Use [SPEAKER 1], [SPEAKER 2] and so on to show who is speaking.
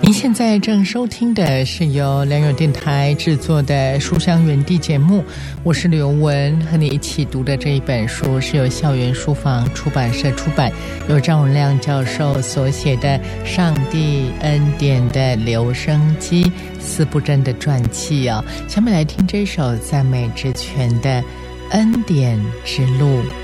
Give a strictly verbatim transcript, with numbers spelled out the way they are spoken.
[SPEAKER 1] 您现在正收听的是由良友电台制作的书香园地节目，我是刘文，和你一起读的这一本书是由校园书房出版社出版，由张文亮教授所写的《上帝恩典的留声机》四部真的传记哦。下面来听这首赞美之泉的恩典之路。